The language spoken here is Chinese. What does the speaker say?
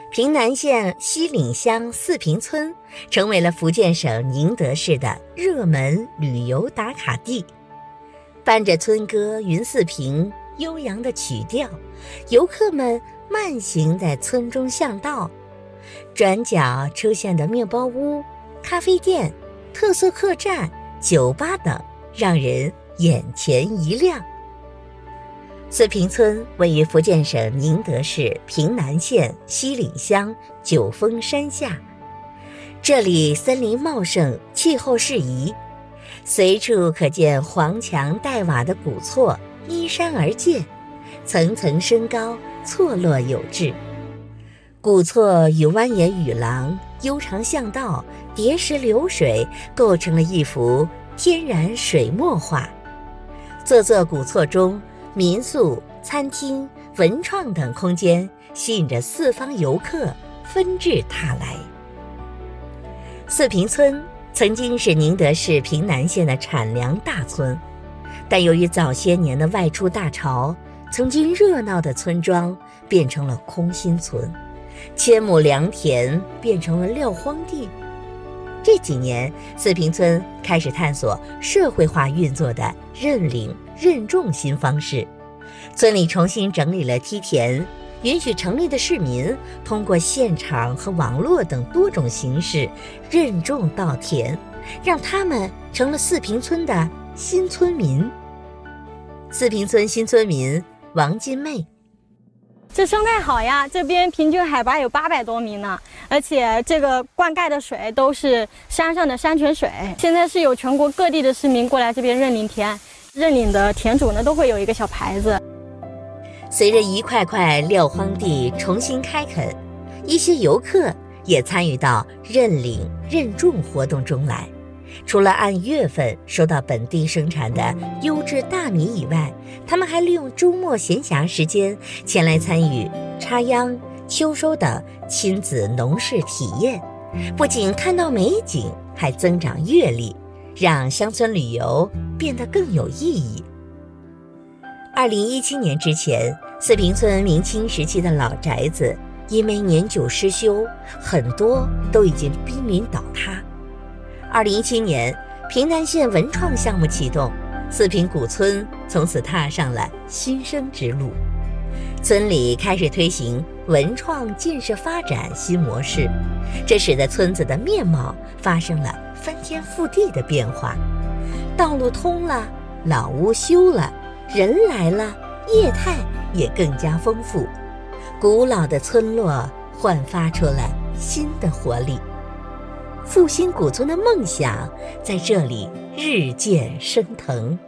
平南县西岭乡四平村成为了福建省宁德市的热门旅游打卡地。伴着村歌《云四平》悠扬的曲调，游客们慢行在村中巷道，转角出现的面包屋、咖啡店、特色客栈、酒吧等，让人眼前一亮。四平村位于福建省宁德市平南县西岭乡九峰山下，这里森林茂盛，气候适宜，随处可见黄墙黛瓦的古厝依山而建，层层升高，错落有致。古厝与蜿蜒雨廊、悠长巷道、叠石流水构成了一幅天然水墨画。座座古厝中，民宿、餐厅、文创等空间吸引着四方游客纷至沓来。四平村曾经是宁德市平南县的产粮大村，但由于早些年的外出大潮，曾经热闹的村庄变成了空心村，千亩良田变成了撂荒地。这几年，四平村开始探索社会化运作的认领认种新方式，村里重新整理了梯田，允许城里的市民通过现场和网络等多种形式认种稻田，让他们成了四平村的新村民。四平村新村民王金妹： 这生态好呀，这边平均海拔有800多米呢，而且这个灌溉的水都是山上的山泉水。现在是有全国各地的市民过来这边认领田，认领的田主呢都会有一个小牌子。 随着一块块撂荒地重新开垦，一些游客也参与到认领认种活动中来。除了按月份收到本地生产的优质大米以外，他们还利用周末闲暇时间前来参与插秧、秋收等亲子农事体验，不仅看到美景，还增长阅历，让乡村旅游变得更有意义。2017年之前，四平村明清时期的老宅子因为年久失修，很多都已经濒临倒塌。2017年，平南县文创项目启动，四平古村从此踏上了新生之路。村里开始推行文创建设发展新模式，这使得村子的面貌发生了翻天覆地的变化。道路通了，老屋修了，人来了，业态也更加丰富，古老的村落焕发出了新的活力。复兴古村的梦想在这里日渐升腾。